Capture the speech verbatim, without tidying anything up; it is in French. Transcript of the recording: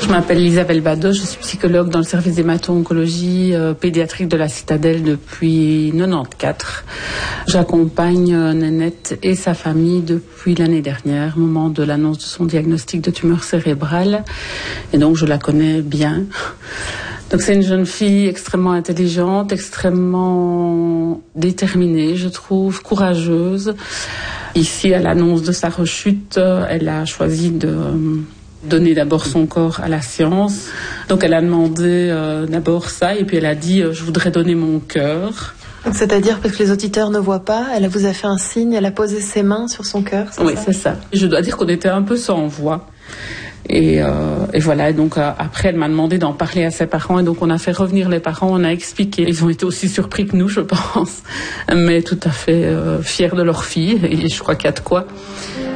m'appelle Isabelle Badeau, je suis psychologue dans le service d'hémato-oncologie euh, pédiatrique de la Citadelle depuis mille neuf cent quatre-vingt-quatorze. J'accompagne euh, Nénette et sa famille depuis l'année dernière, au moment de l'annonce de son diagnostic de tumeur cérébrale. Et donc je la connais bien. Donc c'est une jeune fille extrêmement intelligente, extrêmement déterminée, je trouve, courageuse. Ici, à l'annonce de sa rechute, elle a choisi de donner d'abord son corps à la science. Donc elle a demandé euh, d'abord ça et puis elle a dit euh, « je voudrais donner mon cœur ». C'est-à-dire, parce que les auditeurs ne voient pas, elle vous a fait un signe, elle a posé ses mains sur son cœur, c'est Oui, ça? c'est ça. Je dois dire qu'on était un peu sans voix. Et, euh, et voilà, et donc euh, après elle m'a demandé d'en parler à ses parents et donc on a fait revenir les parents, on a expliqué. Ils ont été aussi surpris que nous, je pense, mais tout à fait euh, fiers de leur fille et je crois qu'il y a de quoi.